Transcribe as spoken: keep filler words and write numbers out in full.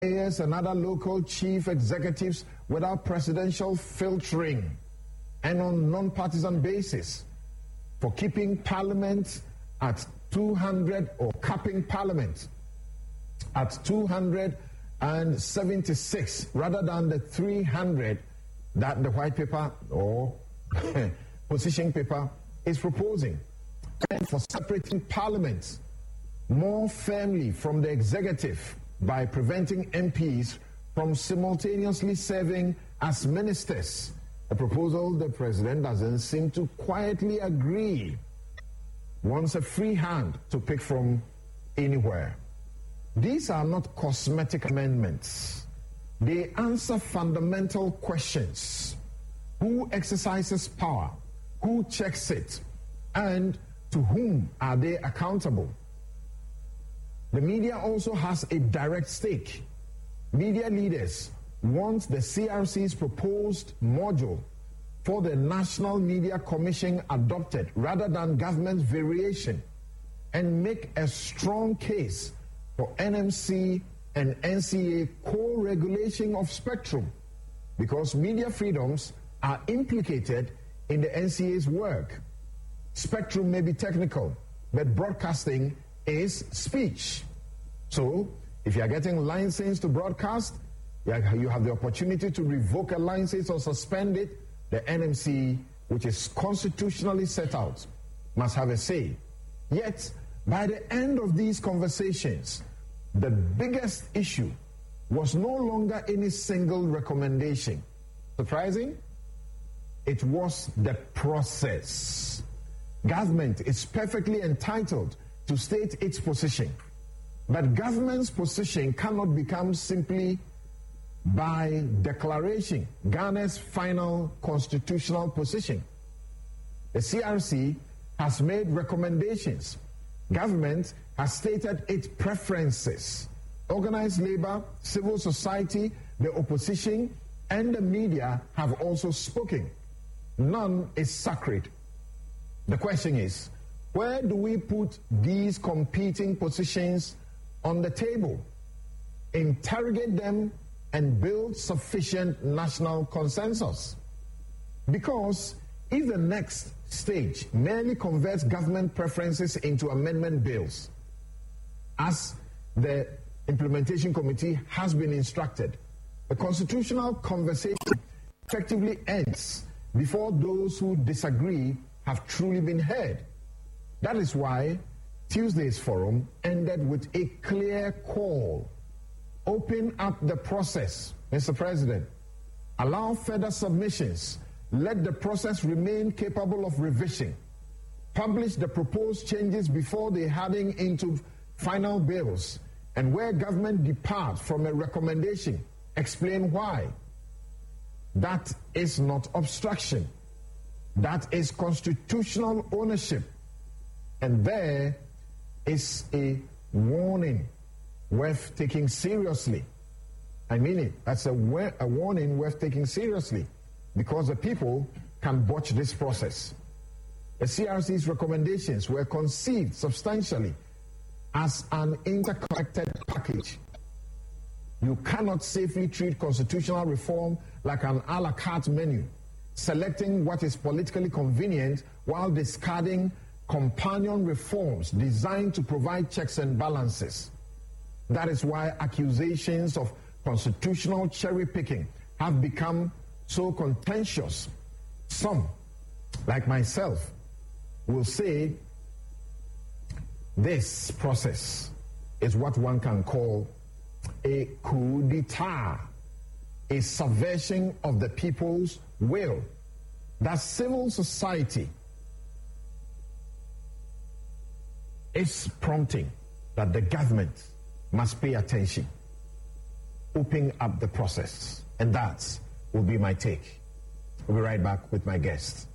mayors and other local chief executives without presidential filtering and on non-partisan basis, for keeping Parliament at two hundred or capping Parliament at two hundred seventy-six rather than the three hundred that the white paper or position paper is proposing, and for separating Parliament more firmly from the executive by preventing M Ps from simultaneously serving as ministers, a proposal the president doesn't seem to quietly agree, wants a free hand to pick from anywhere. These are not cosmetic amendments. They answer fundamental questions. Who exercises power? Who checks it? And to whom are they accountable? The media also has a direct stake. Media leaders want the C R C's proposed module for the National Media Commission adopted rather than government variation, and make a strong case for N M C and N C A co-regulation of spectrum, because media freedoms are implicated in the N C A's work. Spectrum may be technical, but broadcasting is speech. So, if you are getting license to broadcast, you have the opportunity to revoke a license or suspend it. The N M C, which is constitutionally set out, must have a say. Yet, by the end of these conversations, the biggest issue was no longer any single recommendation. Surprising? It was the process. Government is perfectly entitled to state its position, but government's position cannot become simply by declaration Ghana's final constitutional position. The C R C has made recommendations. Government has stated its preferences. Organized labor, civil society, the opposition, and the media have also spoken. None is sacred. The question is, where do we put these competing positions on the table, interrogate them, and build sufficient national consensus? Because if the next stage merely converts government preferences into amendment bills, as the implementation committee has been instructed, the constitutional conversation effectively ends before those who disagree have truly been heard. That is why Tuesday's forum ended with a clear call. Open up the process, Mister President. Allow further submissions. Let the process remain capable of revision. Publish the proposed changes before they heading into final bills. And where government departs from a recommendation, explain why. That is not obstruction. That is constitutional ownership. And there is a warning worth taking seriously. I mean it. That's a, wa- a warning worth taking seriously, because the people can botch this process. The C R C's recommendations were conceived substantially as an interconnected package. You cannot safely treat constitutional reform like an a la carte menu, selecting what is politically convenient while discarding companion reforms designed to provide checks and balances. That is why accusations of constitutional cherry picking have become so contentious. Some, like myself, will say this process is what one can call a coup d'etat, a subversion of the people's will. That civil society is prompting that the government must pay attention, open up the process. And that will be my take. We'll be right back with my guests.